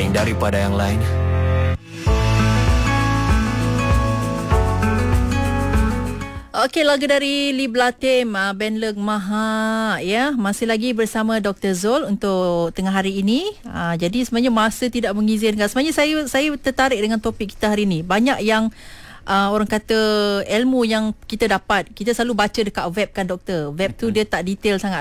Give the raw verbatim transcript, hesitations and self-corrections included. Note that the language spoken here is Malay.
lain daripada yang lain. Okey, lagu dari Lee Blatim, Ben Leg Maha, ya. Masih lagi bersama Doktor Zul untuk tengah hari ini. Uh, jadi sebenarnya masa tidak mengizinkan. Sebenarnya saya saya tertarik dengan topik kita hari ini. Banyak yang uh, orang kata ilmu yang kita dapat, kita selalu baca dekat web kan doktor. Web tu dia tak detail sangat.